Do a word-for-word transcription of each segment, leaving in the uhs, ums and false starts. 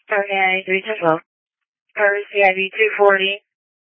Okay, three ten twelve. Curtis C I V two forty.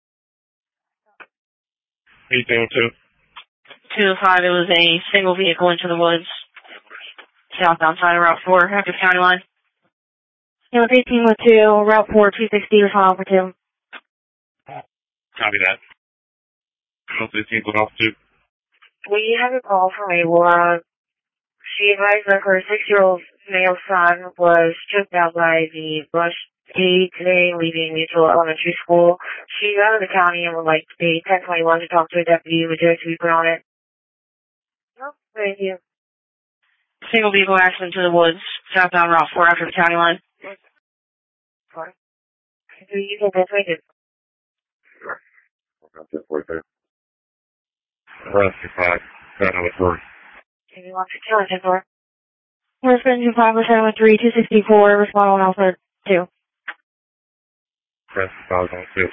eighteen oh two. two oh five, it was a single vehicle into the woods. Southbound side of Route four, after county line. It was eighteen oh two, Route four, two sixty, response for two. Copy that. eighteen oh two. We have a call from a Laura. She advised that her six-year-old male son was choked out by the brush aide today, leaving Mutual Elementary School. She's out of the county and would like the ten twenty-one to talk to a deputy. Would you like to be put on it? No, thank you. Single vehicle accident to the woods, southbound Route four after the county line. Sorry. Do you think that's right? Sure. I'll get for you. Rescue five, got another three. Can you want to kill it for? Rescue five, seven one three, two sixty-four, respond on Alpha two. Rescue five on two.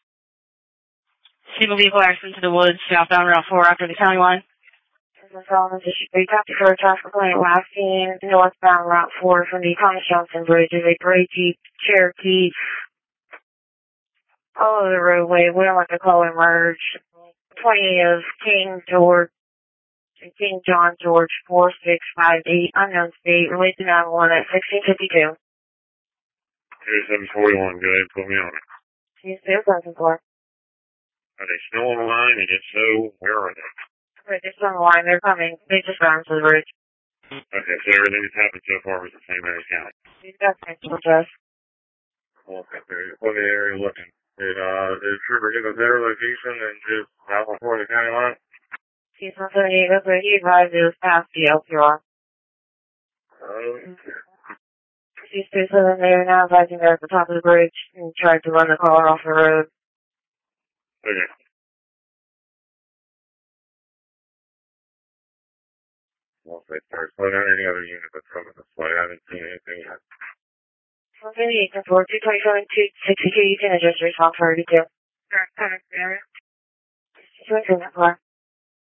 Single vehicle accident to the woods, southbound Route four after the county line. This is Solomon District. We talked to her traffic complaint last seen northbound Route four from the Thomas Johnson Bridge is a gray Jeep Cherokee all over the roadway. We don't like to call it merge. twenty of King George, King John George four six five eight, unknown state, related to nine one at sixteen fifty-two. thirty-seven forty-one, go ahead and put me on it. She's still present for. Are they still on the line? And if so, where are they? They're just on the line. They're coming. They just ran to the bridge. Okay, so everything that's happened so far was the same area county. She's got potential address. Okay, there's plenty of area looking. Did, uh, did Trooper give us their location and just out before the county line? She's one seventy-eight, that's where he advised it was past the L Q R. Okay. She's still sitting there now, advising her at the top of the bridge and tried to run the car off the road. Okay. Well, if they start slowing down any other unit that's coming this way, I haven't seen anything yet. one seventy-eight, four two twenty-seven, two sixty-two, you can adjust your response for thirty-two. Correct, correct, area. two twenty-seven, four.